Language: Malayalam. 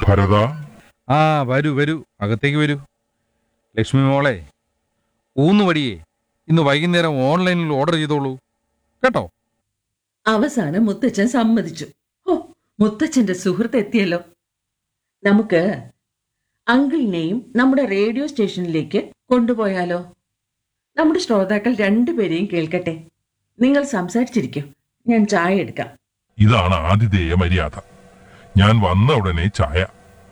ഭരത, ആ വരൂ വരൂ, അകത്തേക്ക് വരൂ. ലക്ഷ്മി മോളെ, ഊന്നുവടിയേ ഇന്ന് വൈകുന്നേരം ഓൺലൈനിൽ ഓർഡർ ചെയ്തോളൂ കേട്ടോ. അവസാനം മുത്തച്ഛൻ സമ്മതിച്ചു. ഓ, മുത്തച്ഛന്റെ സുഹൃത്ത് എത്തിയല്ലോ. നമുക്ക് അങ്കിളിനെയും നമ്മുടെ റേഡിയോ സ്റ്റേഷനിലേക്ക് കൊണ്ടുപോയാലോ? നമ്മുടെ ശ്രോതാക്കൾ രണ്ടുപേരെയും കേൾക്കട്ടെ. നിങ്ങൾ സംസാരിച്ചിരിക്കും, ഞാൻ ചായ എടുക്കാം. ഇതാണ് ആതിഥേയ മര്യാദ. ഞാൻ വന്ന ഉടനെ ചായ.